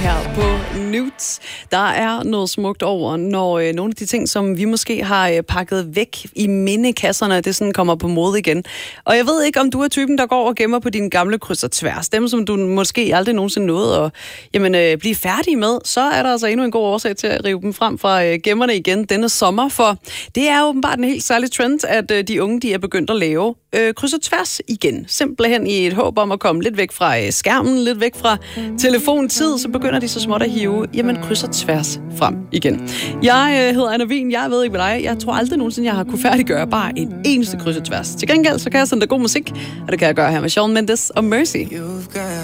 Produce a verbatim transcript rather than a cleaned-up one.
her på Nuts. Der er noget smukt over, når øh, nogle af de ting, som vi måske har øh, pakket væk i mindekasserne, det sådan kommer på mode igen. Og jeg ved ikke, om du er typen, der går og gemmer på dine gamle kryds og tværs. Dem, som du måske aldrig nogensinde nåede at jamen, øh, blive færdig med, så er der altså endnu en god årsag til at rive dem frem fra øh, gemmerne igen denne sommer. For det er åbenbart en helt særlig trend, at øh, de unge de er begyndt at lave øh, kryds og tværs igen. Simpelthen i et håb om at komme lidt væk fra øh, skærmen, lidt væk fra telefontid, så begynder de så småt at hive, jamen kryds og tværs frem igen. Jeg øh, hedder Anna Wien, jeg ved ikke med dig, jeg tror aldrig nogensinde, jeg har kunne færdiggøre bare en eneste kryds og tværs. Til gengæld, så kan jeg sende dig god musik, og det kan jeg gøre her med Shawn Mendes og Mercy.